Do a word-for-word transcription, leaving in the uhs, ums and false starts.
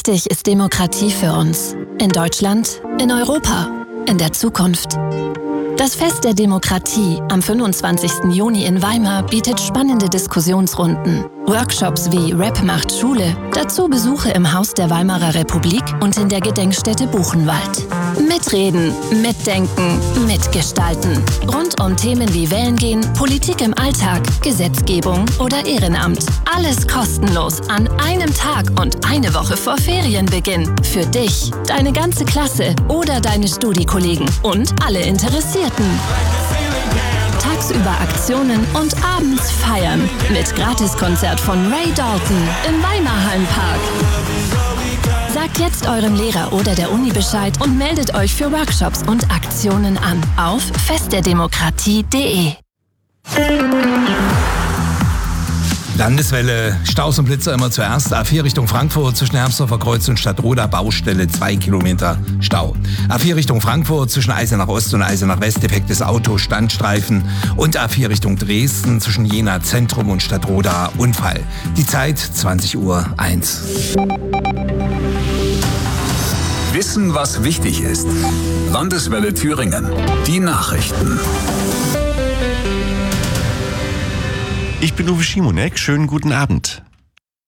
wichtig ist Demokratie für uns? In Deutschland, in Europa, in der Zukunft. Das Fest der Demokratie am fünfundzwanzigsten Juni in Weimar bietet spannende Diskussionsrunden, Workshops wie Rap macht Schule, dazu Besuche im Haus der Weimarer Republik und in der Gedenkstätte Buchenwald. Mitreden, mitdenken, mitgestalten. Rund um Themen wie Wählen gehen, Politik im Alltag, Gesetzgebung oder Ehrenamt. Alles kostenlos an einem Tag und eine Woche vor Ferienbeginn. Für dich, deine ganze Klasse oder deine Studiekollegen und alle Interessierten. Tagsüber Aktionen und abends feiern. Mit Gratiskonzert von Ray Dalton im Weimarhallenpark. Sagt jetzt eurem Lehrer oder der Uni Bescheid und meldet euch für Workshops und Aktionen an auf festderdemokratie punkt de. Landeswelle, Staus und Blitzer immer zuerst. A vier Richtung Frankfurt zwischen Hermsdorfer Kreuz und Stadtroda Baustelle, zwei Kilometer Stau. A vier Richtung Frankfurt zwischen Eisenach Ost und Eisenach West defektes Auto, Standstreifen. Und A vier Richtung Dresden zwischen Jena Zentrum und Stadtroda Unfall. Die Zeit zwanzig Uhr eins. Wissen, was wichtig ist. Landeswelle Thüringen. Die Nachrichten. Ich bin Uwe Schimonek, schönen guten Abend.